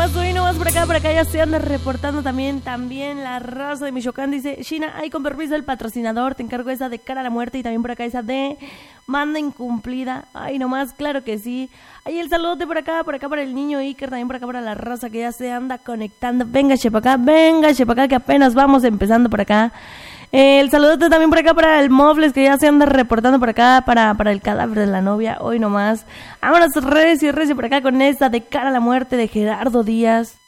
nomás por acá ya se anda reportando también la raza de Michoacán. Dice, China, ahí con permiso del patrocinador, te encargo esa de cara a la muerte y también por acá esa de manda incumplida. Ay, nomás, claro que sí. Ahí el saludote por acá para el niño Iker, también por acá para la raza que ya se anda conectando. Venga, para acá, que apenas vamos empezando por acá. El saludote también por acá para el Mofles, que ya se anda reportando por acá para el cadáver de la novia, hoy nomás. Vámonos recio por acá con esta de cara a la muerte de Gerardo Díaz.